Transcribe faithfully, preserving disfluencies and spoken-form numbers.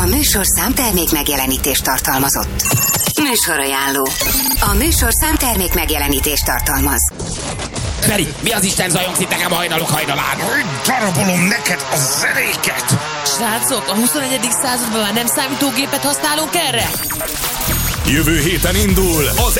A műsor számtermék megjelenítést tartalmazott. Műsorajánló. A műsor számtermék megjelenítést tartalmaz. Feri, mi az Isten zajongsz itt nekem a hajnalok hajnalán? Darabolom neked a zenéket! Srácok, a huszonegyedik században már nem számítógépet használunk erre? Jövő héten indul az